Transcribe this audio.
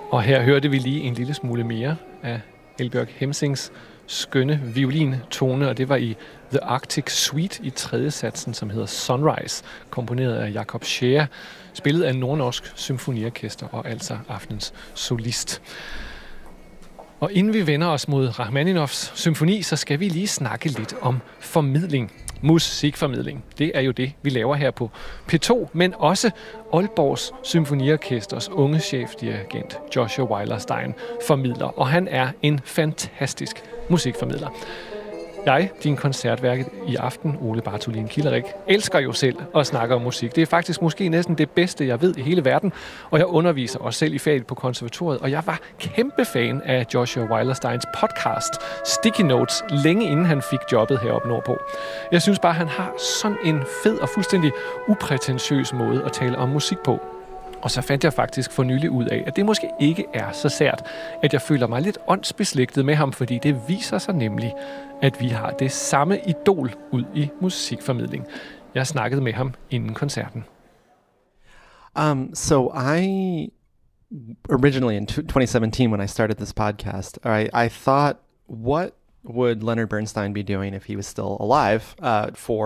Og her hørte vi lige en lille smule mere af Elbjørg Hemsings skønne violintone, og det var i The Arctic Suite i tredje satsen, som hedder Sunrise, komponeret af Jakob Scheer, spillet af Nordnorsk Symfoniorkester og altså aftenens solist. Og inden vi vender os mod Rachmaninovs symfoni, så skal vi lige snakke lidt om formidling. Musikformidling. Det er jo det, vi laver her på P2, men også Aalborgs Symfoniorkesters unge chefdirigent Joshua Weilerstein formidler, og han er en fantastisk musikformidler. Jeg, din koncertværket i aften, Ole Bartolin Kilderik, elsker jo selv at snakke om musik. Det er faktisk måske næsten det bedste, jeg ved i hele verden, og jeg underviser også selv i faget på konservatoriet, og jeg var kæmpe fan af Joshua Weilersteins podcast Sticky Notes, længe inden han fik jobbet heroppe nordpå. Jeg synes bare, han har sådan en fed og fuldstændig uprætentiøs måde at tale om musik på. Og så fandt jeg faktisk for nylig ud af, at det måske ikke er så sært, at jeg føler mig lidt åndsbeslægtet med ham, fordi det viser sig nemlig, at vi har det samme idol ud i musikformidling. Jeg snakkede med ham inden koncerten. So I originally in 2017, when I started this podcast, I thought, what would Leonard Bernstein be doing if he was still alive for